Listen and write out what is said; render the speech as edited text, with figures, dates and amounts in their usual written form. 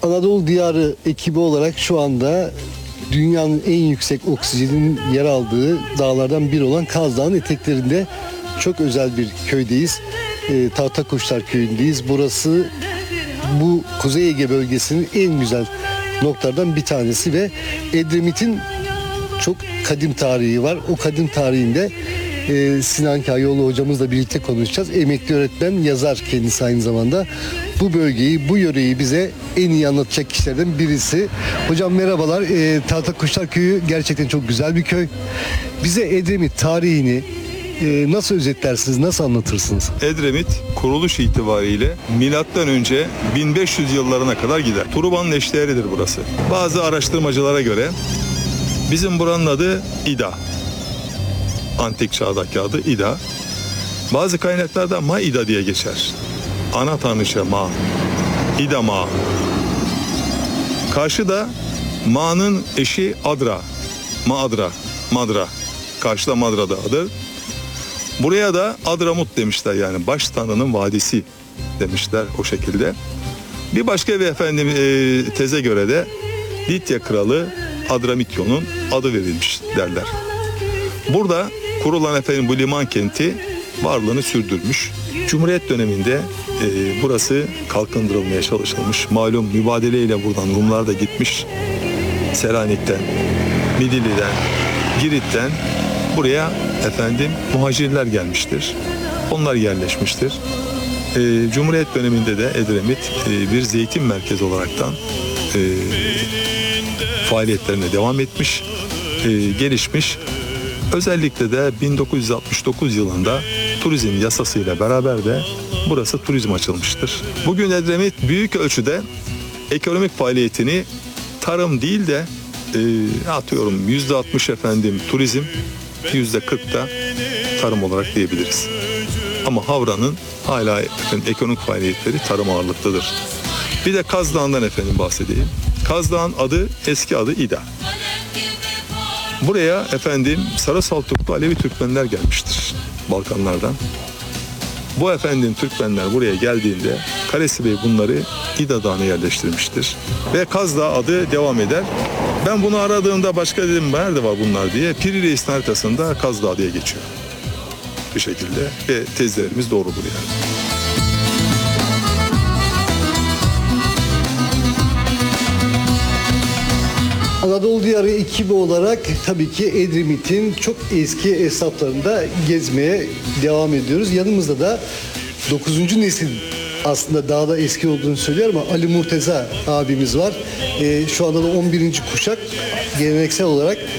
Anadolu Diyarı ekibi olarak şu anda dünyanın en yüksek oksijenin yer aldığı dağlardan biri olan Kaz Dağı'nın eteklerinde çok özel bir köydeyiz. Tahtakuşlar köyündeyiz. Burası bu Kuzey Ege bölgesinin en güzel noktalardan bir tanesi ve Edremit'in çok kadim tarihi var. O kadim tarihinde Sinan Kahyoğlu hocamızla birlikte konuşacağız. Emekli öğretmen, yazar kendisi aynı zamanda. Bu bölgeyi, bu yöreyi bize en iyi anlatacak kişilerden birisi. Hocam merhabalar. Tahtakuşlar Köyü gerçekten çok güzel bir köy. Bize Edremit tarihini nasıl özetlersiniz, nasıl anlatırsınız? Edremit kuruluş itibariyle milattan önce 1500 yıllarına kadar gider. Turuban'ın eşdeğeridir burası. Bazı araştırmacılara göre bizim buranın adı İda. Antik çağdaki adı İda. Bazı kaynaklarda Maida diye geçer. Ana tanrıça Ma. İda Ma. Karşıda Ma'nın eşi Adra. Maadra. Madra. Karşıda Madra da adı. Buraya da Adramut demişler, yani baş tanrının vadisi demişler o şekilde. Bir başka bir teze göre de Lidya kralı Adramityon'un adı verilmiş derler. Burada kurulan bu liman kenti varlığını sürdürmüş. Cumhuriyet döneminde burası kalkındırılmaya çalışılmış. Malum mübadeleyle buradan Rumlar da gitmiş. Selanik'ten, Midilli'den, Girit'ten buraya muhacirler gelmiştir. Onlar yerleşmiştir. Cumhuriyet döneminde de Edremit bir zeytin merkezi olaraktan faaliyetlerine devam etmiş, gelişmiş. Özellikle de 1969 yılında turizm yasasıyla beraber de burası turizm açılmıştır. Bugün Edremit büyük ölçüde ekonomik faaliyetini tarım değil de atıyorum %60 turizm, %40 da tarım olarak diyebiliriz. Ama Havra'nın hala ekonomik faaliyetleri tarım ağırlıklıdır. Bir de Kaz Dağı'ndan bahsedeyim. Kaz Dağı'nın eski adı İda. Buraya Sarı Saltuklu Alevi Türkmenler gelmiştir Balkanlardan. Bu Türkmenler buraya geldiğinde Kalesi Bey bunları İda Dağı'na yerleştirmiştir. Ve Kaz Dağı adı devam eder. Ben bunu aradığımda başka dedim nerede var bunlar diye. Piri Reis'in haritasında Kaz Dağı diye geçiyor. Bir şekilde ve tezlerimiz doğrudur yani. Anadolu Diyarı ekibi olarak tabii ki Edremit'in çok eski esnaflarında gezmeye devam ediyoruz. Yanımızda da 9. nesil, aslında daha da eski olduğunu söylüyor ama Ali Murteza abimiz var. Şu anda da 11. kuşak geleneksel olarak